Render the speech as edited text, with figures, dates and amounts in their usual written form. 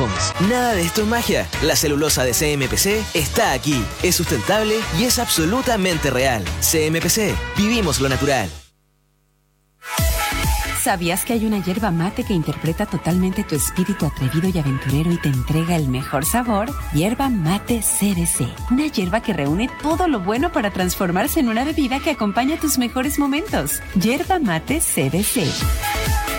smartphones. Nada de esto es magia. La celulosa de CMPC está aquí. Es sustentable y es absolutamente real. CMPC. Vivimos lo natural. ¿Sabías que hay una yerba mate que interpreta totalmente tu espíritu atrevido y aventurero y te entrega el mejor sabor? Yerba mate CBC. Una yerba que reúne todo lo bueno para transformarse en una bebida que acompaña tus mejores momentos. Yerba mate CBC.